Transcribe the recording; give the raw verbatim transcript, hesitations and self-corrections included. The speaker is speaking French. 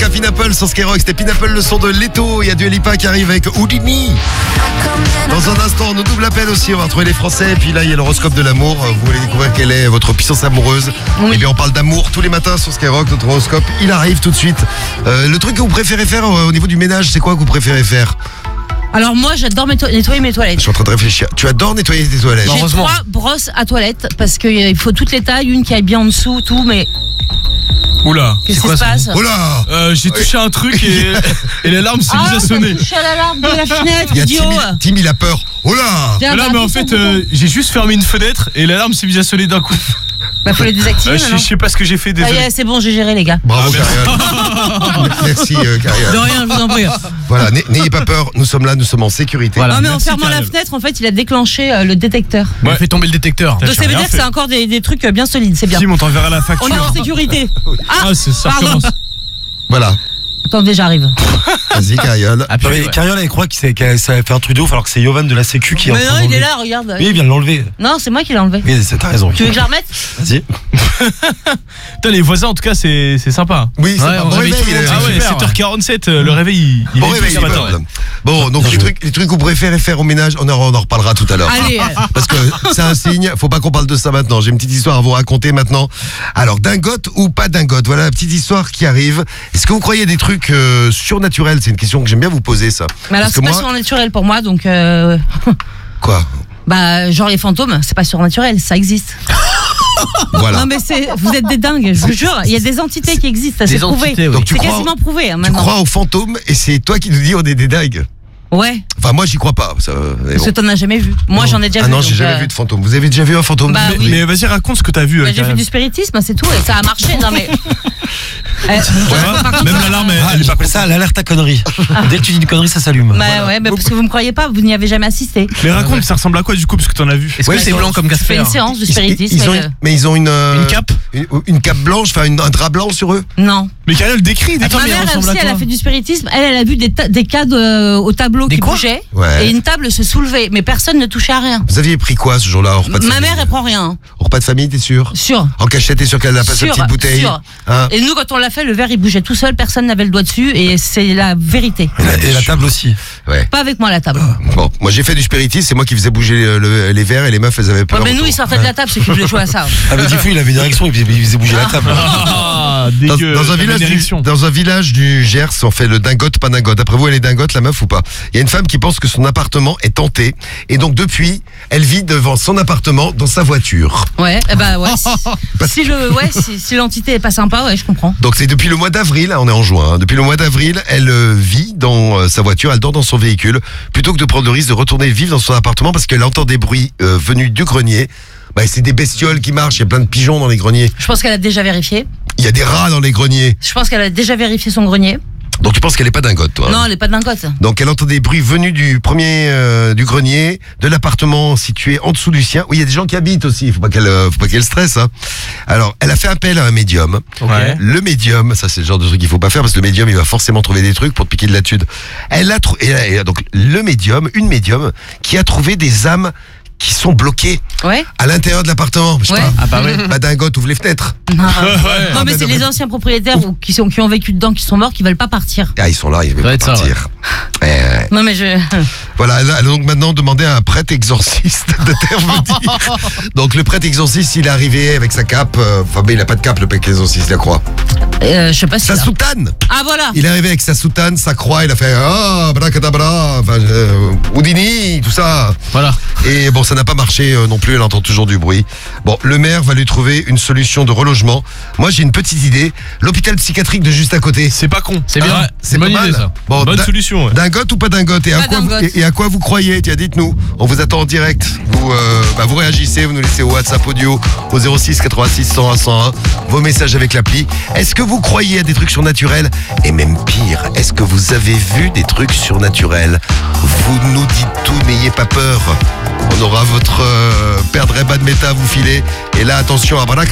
cas Pineapple sur Skyrock. C'était Pineapple, le son de Leto. Il y a du Lipa qui arrive avec Houdini. Dans un instant, on nous double appel aussi. On va retrouver les Français. Et puis là, il y a l'horoscope de l'amour. Vous voulez découvrir quelle est votre puissance amoureuse. Oui. Et bien, on parle d'amour tous les matins sur Skyrock. Notre horoscope, il arrive tout de suite. Euh, le truc que vous préférez faire au niveau du ménage, c'est quoi que vous préférez faire? Alors moi j'adore to- nettoyer mes toilettes. Je suis en train de réfléchir. Tu adores nettoyer tes toilettes? J'ai trois brosses à toilettes parce qu'il faut toutes les tailles, une qui aille bien en dessous, tout, mais... Oula, qu'est-ce qui se passe? Oula euh, J'ai touché un truc et, et l'alarme s'est ah, mise à sonner. Ah, touché à l'alarme de la fenêtre, il y a idiot. Tim, il a peur. Oula. Tiens, là, bah, mais en fait, euh, j'ai juste fermé une fenêtre et l'alarme s'est mise à sonner d'un coup. Bah faut les désactiver. Euh, je, je sais pas ce que j'ai fait, désolé. Ah, yeah, c'est bon, j'ai géré les gars. Bravo Cariole. Merci euh, Cariole. De rien, je vous en prie. Voilà, n'ayez pas peur, nous sommes là, nous sommes en sécurité. Voilà, non mais merci, en fermant Cariole. la fenêtre, en fait, il a déclenché euh, le détecteur. Ouais, ouais. Fait tomber le détecteur. Donc ça veut dire que c'est encore des, des trucs bien solides, c'est bien. Si, on t'enverra la facture. On est en sécurité. Ah, ah c'est ça pardon. recommence. Voilà. Attendez, j'arrive. Vas-y Cariole. Ah, mais Cariole, elle croit que ça a fait un truc de ouf alors que c'est Yovan de la Sécu qui est en Mais train non, il d'enlever. est là, regarde. Oui, il vient de l'enlever. Non, c'est moi qui l'ai enlevé. Oui, t'as raison. Tu veux que je la remette? Vas-y. Putain, les voisins, en tout cas, c'est c'est sympa. Oui, c'est Ouais, pas on bon réveille réveil. tout le monde. euh, Ah ouais, super, sept heures quarante-sept, euh, le réveil, il, il Bon est réveil, tout ce il est matin. pas mal. Bon, donc les trucs, les trucs que vous préférez faire au ménage, on en, on en reparlera tout à l'heure. Allez. Parce que c'est un signe, faut pas qu'on parle de ça maintenant. J'ai une petite histoire à vous raconter maintenant. Alors, dingote ou pas dingote, voilà la petite histoire qui arrive. Est-ce que vous croyez à des trucs euh, surnaturels? C'est une question que j'aime bien vous poser, ça. Mais alors Parce c'est que pas moi- surnaturel pour moi, donc... Euh... Quoi? Bah genre les fantômes, c'est pas surnaturel, ça existe. Voilà. Non mais c'est, vous êtes des dingues, je vous jure, il y a des entités qui existent, ça c'est prouvé. entités, oui. Donc tu C'est crois, quasiment prouvé hein, tu maintenant. crois aux fantômes et c'est toi qui nous dis on est des dingues. Ouais, Enfin, moi, j'y crois pas. Ça, mais parce bon. que t'en as jamais vu. Moi j'en ai déjà Ah vu. non, j'ai donc, jamais euh, vu de fantôme. Vous avez déjà vu un fantôme? Bah Mais, oui. mais vas-y, raconte ce que t'as vu. bah, euh, j'ai fait Cariole. du spiritisme, c'est tout, et ça a marché. Non mais... Euh, par contre, Même ça- l'alarme, elle, Ah, elle est pas j'appelle ça l'alerte à conneries. Dès que tu dis une connerie, ça s'allume. Bah ouais, bah, parce que vous me croyez pas, vous n'y avez jamais assisté. Mais raconte, ça ressemble à quoi du coup, parce que t'en as vu? Est-ce Ouais, que c'est ils ont- blanc comme Je fais Casper? une séance de Ils- spiritisme. ils ont et, une- euh, mais ils ont une euh, Une cape? une, une cape blanche, enfin une- un drap blanc sur eux. Non. Mais Cariole, décrit, décrit. Ma mais mère elle elle ressemble aussi, à elle quoi? a fait du spiritisme. Elle, elle a vu des, ta- des cadres euh, au tableau Des qui quoi bougeaient. Ouais. Et une table se soulevait, mais personne ne touchait à rien. Vous aviez pris quoi ce jour-là au repas de Ma famille? mère, elle prend rien. hein. Au repas de famille, t'es sûr? Sûr. En cachette, t'es sûr qu'elle a pas sa Sûr, petite bouteille? sûr. Hein? Et nous, quand on l'a fait, le verre, il bougeait tout seul, personne n'avait le doigt dessus, et c'est la vérité. Et la, et la table aussi. Ouais. Pas avec moi, la table. Bon, moi j'ai fait du spiritisme, c'est moi qui faisais bouger le- le- les verres et les meufs elles avaient peur. Ouais, mais nous, autour. ils sortaient de la table, ceux qui voulaient jouer à ça. Ah, mais du coup, il avait une érection et puis il faisait bouger la table. Ah, Dans, dégueu. dans un t'as village une du, érection. dans un village du Gers, on fait le dingote, pas dingote. Après vous, elle est dingote, la meuf ou pas? Il y a une femme qui pense que son appartement est hanté. Et donc depuis, elle vit devant son appartement dans sa voiture. Ouais, eh bah ouais. Si, si le, ouais, si, si l'entité est pas sympa, ouais, je comprends. Donc c'est depuis le mois d'avril, hein, on est en juin, hein, depuis le mois d'avril, elle euh, vit dans euh, sa voiture, elle dort dans son véhicule, plutôt que de prendre le risque de retourner vivre dans son appartement parce qu'elle entend des bruits euh, venus du grenier. Bah, c'est des bestioles qui marchent, il y a plein de pigeons dans les greniers. Je pense qu'elle a déjà vérifié. Il y a des rats dans les greniers. Je pense qu'elle a déjà vérifié son grenier. Donc tu penses qu'elle est pas dingote, toi? Non, elle est pas dingote. Donc elle entend des bruits venus du premier euh, du grenier, de l'appartement situé en dessous du sien. Oui, il y a des gens qui habitent aussi. Faut pas qu'elle, euh, faut pas qu'elle stresse. Hein. Alors, elle a fait appel à un médium. Ouais. Le médium, ça c'est le genre de truc qu'il faut pas faire parce que le médium il va forcément trouver des trucs pour te piquer de la thune. Elle a trouvé, donc le médium, une médium qui a trouvé des âmes qui sont bloquées Ouais. à l'intérieur de l'appartement. Je sais Ouais. pas. Ah bah oui. Bah dingote, ouvre les fenêtres. Non, Ouais. non, mais c'est les anciens propriétaires ou qui, sont, qui ont vécu dedans, qui sont morts, qui veulent pas partir. Ah, ils sont là, ils veulent doit pas être ça, partir. Ouais, ouais. Non, mais je. Voilà, elle a elle a donc maintenant demandé à un prêtre exorciste d'intervenir. Donc le prêtre exorciste, il est arrivé avec sa cape. euh, Enfin, mais il a pas de cape, le prêtre exorciste, la croix. Euh, je sais pas si. Sa ça- soutane. Ah, voilà. Il est arrivé avec sa soutane, sa croix. Il a fait ah, bracadabra, enfin, euh, Houdini, tout ça. Voilà. Et bon, ça n'a pas marché euh, non plus. Elle entend toujours du bruit. Bon, le maire va lui trouver une solution de relogement. Moi, j'ai une petite idée. L'hôpital psychiatrique de juste à côté. C'est pas con. C'est bien. Ouais, C'est pas une bonne mal. idée, ça. Bon, Bonne da- solution. Ouais. Dingote ou pas dingote, et à, Pas quoi vous, dingote. et, et à quoi vous croyez? Tiens, dites-nous. On vous attend en direct. Vous, euh, bah, vous réagissez, vous nous laissez au WhatsApp audio au zéro six quatre-vingt-six cent un cent un. Vos messages avec l'appli. Est-ce que vous croyez à des trucs surnaturels? Et même pire, est-ce que vous avez vu des trucs surnaturels? Vous nous dites tout, n'ayez pas peur. On aura votre euh, père Dre Bad Meta à vous filer. Et là, attention à Baraka.